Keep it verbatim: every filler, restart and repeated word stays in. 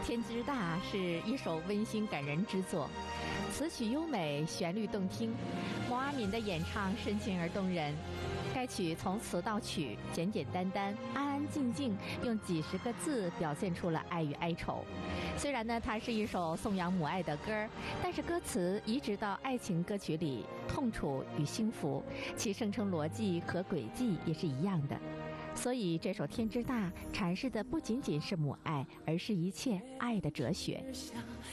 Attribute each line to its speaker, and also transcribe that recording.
Speaker 1: 天之大是一首温馨感人之作，词曲优美，旋律动听，毛阿敏的演唱深情而动人。该曲从词到曲简简单单、安安静静，用几十个字表现出了爱与哀愁。虽然呢，它是一首颂扬母爱的歌，但是歌词移植到爱情歌曲里，痛楚与幸福，其生成逻辑和轨迹也是一样的。所以这首《天之大》阐释的不仅仅是母爱，而是一切爱的哲学。